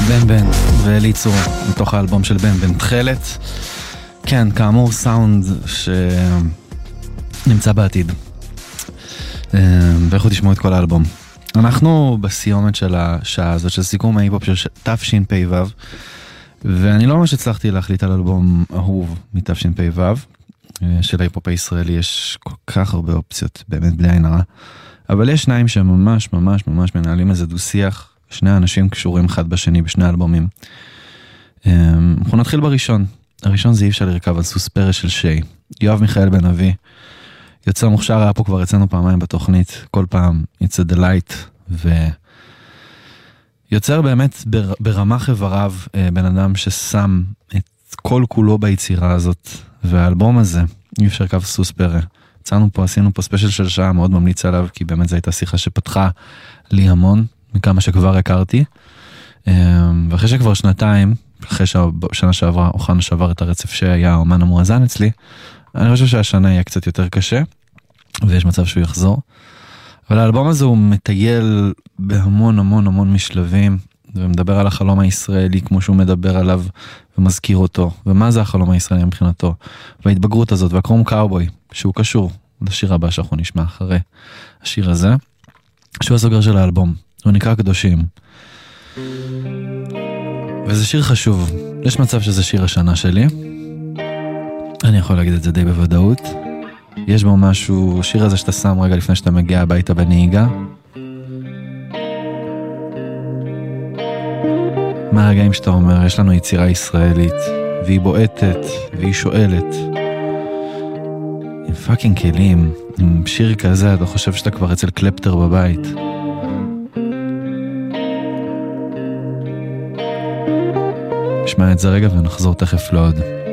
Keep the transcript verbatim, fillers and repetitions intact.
בן בן ואליצור מתוך האלבום של בן בן תחלת. כן, כאמור סאונד שנמצא בעתיד, ואיכו תשמעו את כל האלבום. אנחנו בסיומת של השעה הזאת של סיכום ההיפופ של תשפ"ו, ואני לא ממש הצלחתי להחליט על אלבום אהוב מתשפ"ו. של ההיפופ הישראלי יש כל כך הרבה אופציות, באמת בלי עין הרע, אבל יש שניים שממש ממש ממש מנהלים איזה דו שיח, שני אנשים קשורים אחד בשני בשני אלבומים. אנחנו נתחיל בראשון. הראשון זה אי אפשר לרכב על סוס פרא של שי. יואב מיכאל בן אבי, יוצא מוכשר, היה פה כבר אצלנו פעמיים בתוכנית, כל פעם יצא דלייט, ויוצר באמת ברמה חבריו, בן אדם ששם את כל כולו ביצירה הזאת, והאלבום הזה, אי אפשר לרכב סוס פרא. יצאנו פה, עשינו פה ספיישל של שעה, מאוד ממליץ עליו, כי באמת זו הייתה שיחה שפתחה לי המון, מכמה שכבר הכרתי, ואחרי שכבר שנתיים, אחרי שנה שעברה, אוחנה שעבר את הרצף שהיה האומן המואזן אצלי, אני חושב שהשנה יהיה קצת יותר קשה, ויש מצב שהוא יחזור. אבל האלבום הזה הוא מטייל בהמון המון המון משלבים, ומדבר על החלום הישראלי כמו שהוא מדבר עליו, ומזכיר אותו, ומה זה החלום הישראלי מבחינתו, וההתבגרות הזאת, והקרום קאובוי, שהוא קשור לשיר הבא שאנחנו נשמע אחרי השיר הזה, שהוא הסוגר של האלבום, הוא נקרא קדושים. וזה שיר חשוב, יש מצב שזה שיר השנה שלי, אני יכול להגיד את זה די בוודאות. יש בו משהו, שיר הזה שאתה שם רגע לפני שאתה מגיע הביתה בנהיגה, מהרגעים שאתה אומר, יש לנו יצירה ישראלית, והיא בועטת, והיא שואלת, עם פאקינג כלים, עם שיר כזה, אתה חושב שאתה כבר אצל קלפטר בבית. נשמע את זה רגע ונחזור תכף לעוד.